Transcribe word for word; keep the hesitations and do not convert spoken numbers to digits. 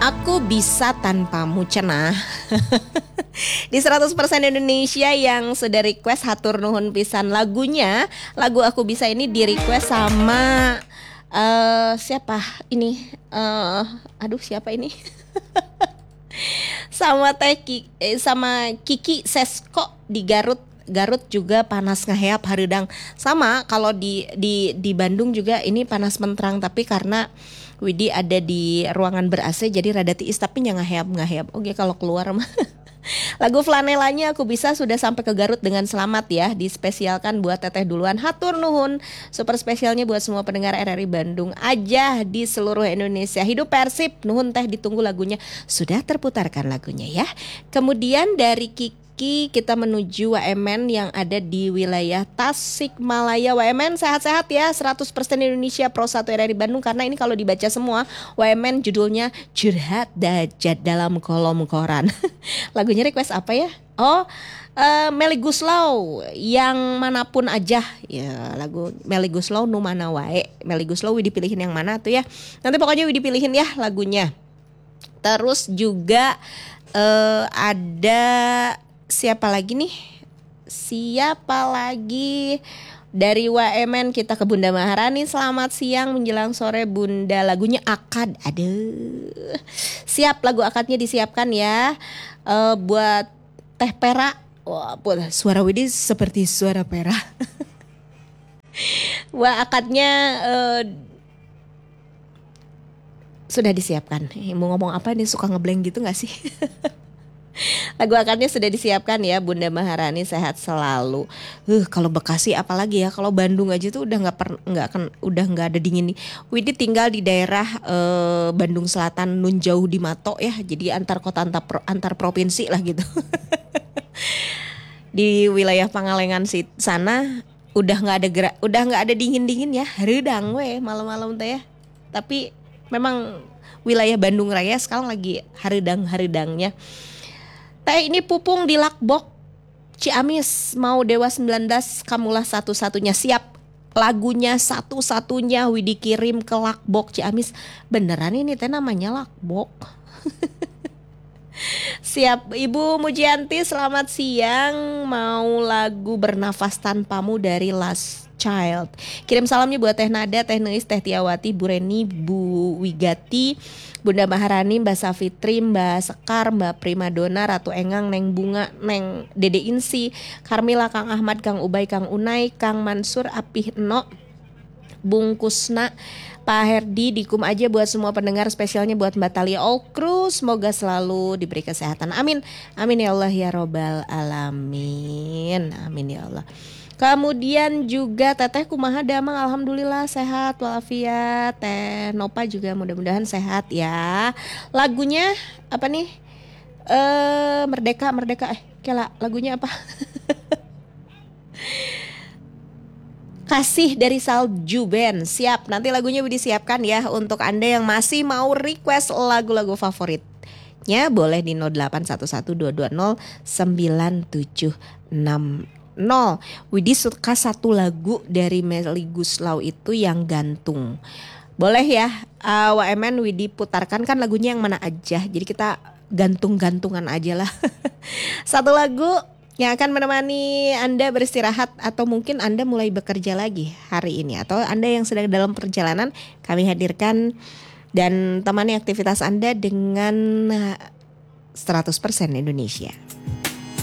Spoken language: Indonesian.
Aku bisa tanpamu cenah. Di seratus persen Indonesia yang sudah request hatur nuhun pisan lagunya. Lagu Aku Bisa ini di request sama uh, siapa ini? Uh, aduh siapa ini? sama Teki, eh, sama Kiki Sesko di Garut. Garut juga panas ngeheap hareudang. Sama kalau di di di Bandung juga ini panas menterang, tapi karena Widi ada di ruangan ber-A C jadi rada tiis tapi nya ngaheap-ngaheap. Oke kalau keluar mah. Lagu Flanelanya Aku Bisa sudah sampai ke Garut dengan selamat ya. Dispesialkan buat Teteh duluan. Hatur nuhun. Super spesialnya buat semua pendengar R R I Bandung aja di seluruh Indonesia. Hidup Persib. Nuhun teh ditunggu lagunya. Sudah terputarkan lagunya ya. Kemudian dari Kiki kita menuju W M N yang ada di wilayah Tasikmalaya. W M N sehat-sehat ya. seratus persen Indonesia Pro satu R R I Bandung. Karena ini kalau dibaca semua W M N judulnya Curhat Dajat dalam Kolom Koran. Lagunya request apa ya? Oh uh, Melly Guslow Yang Manapun Aja. Ya lagu Melly Guslow nu mana wae. Melly Guslow Widi pilihin yang mana tuh ya. Nanti pokoknya Widi pilihin ya lagunya. Terus juga uh, ada siapa lagi nih? Siapa lagi? Dari W M N kita ke Bunda Maharani. Selamat siang menjelang sore Bunda. Lagunya Akad. Aduh. Siap, lagu akadnya disiapkan ya. uh, Buat Teh Pera. Wah, suara Widi seperti suara Pera. Wah, akadnya uh, sudah disiapkan. Mau ngomong apa nih, suka ngeblank gitu gak sih? Lagu akadnya sudah disiapkan ya. Bunda Maharani sehat selalu. Uh, kalau Bekasi apalagi ya. Kalau Bandung aja tuh udah nggak nggak kan udah nggak ada dingin nih. Widi tinggal di daerah uh, Bandung Selatan, nun jauh di Mato ya. Jadi antar kota antar, antar provinsi lah gitu. Di wilayah Pangalengan sana udah nggak ada gerak, udah nggak ada dingin dingin ya. Redang weh malam-malam teh ya. Tapi memang wilayah Bandung Raya sekarang lagi haredang haredangnya. Teh ini pupung di Lakbok Ciamis, mau Dewa sembilan belas kamulah satu-satunya. Siap, lagunya satu-satunya Widi kirim ke Lakbok Ciamis. Beneran ini teh namanya Lakbok. Siap, Ibu Mujianti selamat siang. Mau lagu Bernafas Tanpamu dari Last Child. Kirim salamnya buat Teh Nada, Teh Neis, Teh Tiawati, Bu Reni, Bu Wigati, Bunda Maharani, Mbak Safitri, Mbak Sekar, Mbak Primadona, Ratu Engang, Neng Bunga, Neng Dede Insi, Karmila, Kang Ahmad, Kang Ubay, Kang Unai, Kang Mansur, Apih Eno, Bung Kusna, Pak Herdi, dikum aja buat semua pendengar, spesialnya buat Mbak Talia Okru. Semoga selalu diberi kesehatan. Amin. Amin ya Allah ya Robbal Alamin. Amin ya Allah. Kemudian juga Teteh kumaha damang, alhamdulillah sehat walafiat. Teh Nopa juga mudah-mudahan sehat ya. Lagunya apa nih? Eh Merdeka Merdeka eh kela lagunya apa? Kasih dari Salju Band. Siap, nanti lagunya disiapkan ya untuk Anda yang masih mau request lagu-lagu favoritnya. Boleh di nol delapan satu satu dua dua nol sembilan tujuh enam nol. Widi suka satu lagu dari Melly Guslow itu yang gantung. Boleh ya uh, W M N Widi putarkan kan lagunya yang mana aja. Jadi kita gantung-gantungan aja lah. Satu lagu yang akan menemani Anda beristirahat atau mungkin Anda mulai bekerja lagi hari ini. Atau Anda yang sedang dalam perjalanan, kami hadirkan dan temani aktivitas Anda dengan seratus persen Indonesia.